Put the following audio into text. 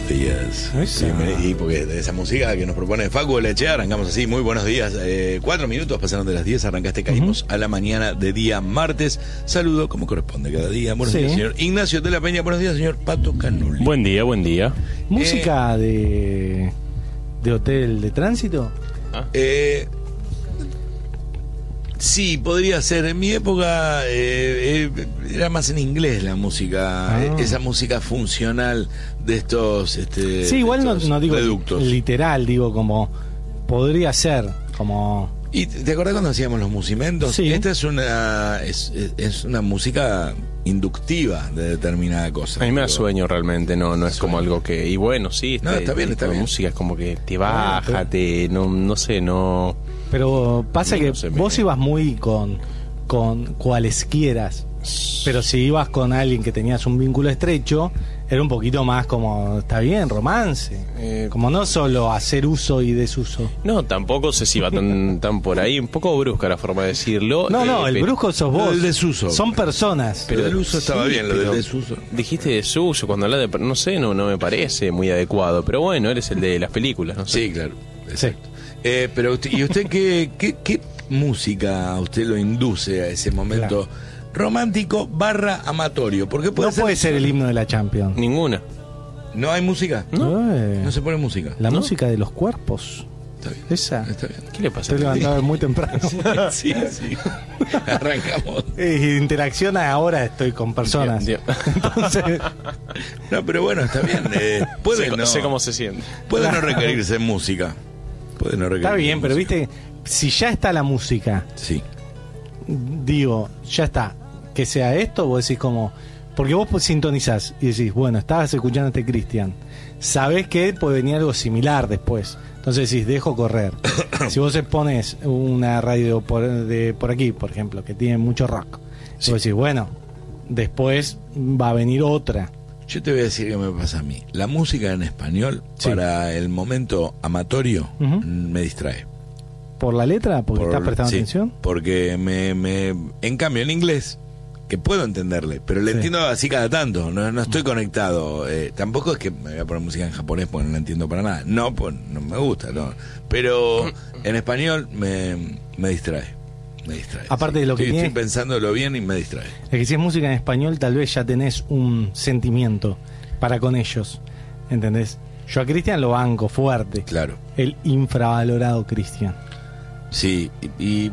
días. Y porque de esa música que nos propone Facu Lechea, arrancamos así, muy buenos días. 4 minutos pasaron de las 10, arrancaste, caímos a la mañana de día martes. Saludo como corresponde cada día. Buenos días, señor Ignacio de la Peña. Buenos días, señor Pato Canuli. Buen día, buen día. ¿Música de hotel de tránsito? Sí, podría ser. En mi época era más en inglés la música, esa música funcional de estos sí, igual no digo reductos. Literal, digo como podría ser, como... ¿Y te acordás cuando hacíamos los musimentos? Sí. Esta es una música inductiva de determinada cosa. A mí me da sueño realmente, no es como algo que... Y bueno, sí, está bien. La música es como que te baja, no sé. Pero pasa que sé, vos ibas muy con cualesquieras, pero si ibas con alguien que tenías un vínculo estrecho, era un poquito más como, está bien, romance, como no solo hacer uso y desuso. No, tampoco sé si va tan por ahí, un poco brusca la forma de decirlo. No, el brusco sos vos. El desuso. Son personas. Pero el uso estaba bien, lo del desuso. Dijiste desuso, cuando hablas de... No sé, no me parece muy adecuado, pero bueno, eres el de las películas, ¿no? Sí, claro, exacto. Pero ¿y usted qué música a usted lo induce a ese momento romántico / amatorio? Porque puede ser el himno de la Champions. Ninguna. ¿No hay música? No se pone música. La música de los cuerpos. Está bien. Esa. Está bien. ¿Qué le pasa? Estoy levantado muy temprano. Sí. Arrancamos. Interacción ahora estoy con personas. Entonces... No, pero bueno, está bien. Sé cómo se siente. Puede no requerirse música. Está bien, pero viste, si ya está la música, sí, digo, ya está, que sea esto, vos decís como, porque vos sintonizás y decís, bueno, estabas escuchando a este Cristian, sabés que puede venir algo similar después, entonces decís, dejo correr. Si vos pones una radio por aquí, por ejemplo, que tiene mucho rock, vos decís, bueno, después va a venir otra. Yo te voy a decir qué me pasa a mí. La música en español, para el momento amatorio, me distrae. ¿Por la letra? ¿Porque estás prestando atención? Porque en cambio, en inglés, que puedo entenderle, pero le entiendo así cada tanto, no estoy conectado. Tampoco es que me voy a poner música en japonés porque no la entiendo para nada. No, pues no me gusta, no. Pero en español me distrae. Aparte de lo que estoy pensándolo bien y me distrae. Es que si es música en español, tal vez ya tenés un sentimiento para con ellos, ¿entendés? Yo a Cristian lo banco fuerte. Claro. El infravalorado Cristian. Sí, y